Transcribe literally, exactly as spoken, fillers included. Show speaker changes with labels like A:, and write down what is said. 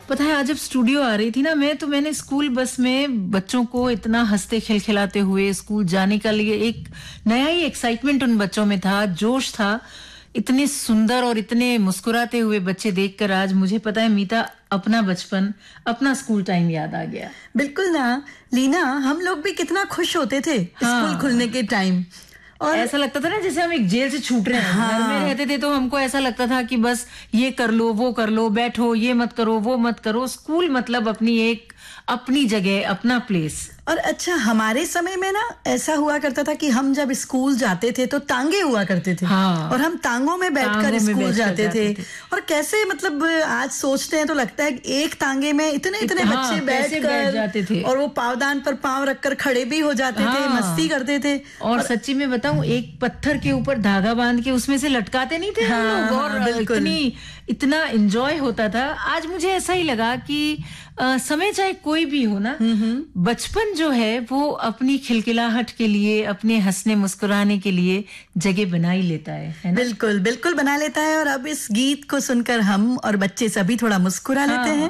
A: पता है, आज जब स्टूडियो आ रही थी ना मैं, तो मैंने स्कूल बस में बच्चों को इतना हंसते खिलखिलाते हुए स्कूल जाने का लिए एक नया ही एक्साइटमेंट उन बच्चों में था, जोश था। इतने सुंदर और इतने मुस्कुराते हुए बच्चे देखकर आज मुझे पता है मीता, अपना बचपन, अपना स्कूल टाइम याद आ गया।
B: बिल्कुल ना लीना, हम लोग भी कितना खुश होते थे
A: हाँ।
B: स्कूल खुलने के टाइम।
A: और ऐसा लगता था ना जैसे हम एक जेल से छूट रहे हैं।
B: हाँ।
A: घर में रहते थे तो हमको ऐसा लगता था कि बस ये कर लो, वो कर लो, बैठो, ये मत करो, वो मत करो। स्कूल मतलब अपनी एक अपनी जगह, अपना प्लेस।
B: और अच्छा, हमारे समय में ना ऐसा हुआ करता था कि हम जब स्कूल जाते थे तो तांगे हुआ करते थे।
A: हाँ।
B: और हम तांगों में बैठकर स्कूल जाते, जाते थे।, थे और कैसे, मतलब आज सोचते हैं तो लगता है कि एक तांगे में इतने इतने इत, बच्चे हाँ, बैठकर
A: बैठ जाते थे
B: और वो पावदान पर पांव रखकर खड़े भी हो जाते हाँ, थे, मस्ती करते थे।
A: और, और सच्ची में बताऊं, एक पत्थर के ऊपर धागा बांध के उसमें से लटकाते नहीं थे
B: हाँ,
A: हम लोग, और इतनी इतना एंजॉय होता था। आज मुझे ऐसा ही लगा कि आ, समय चाहे कोई भी हो ना, बचपन जो है वो अपनी खिलखिलाहट के लिए, अपने हंसने मुस्कुराने के लिए जगह बना ही लेता है, है ना?
B: बिल्कुल बिल्कुल बना लेता है। और अब इस गीत को सुनकर हम और बच्चे सभी थोड़ा मुस्कुरा हाँ, लेते हैं।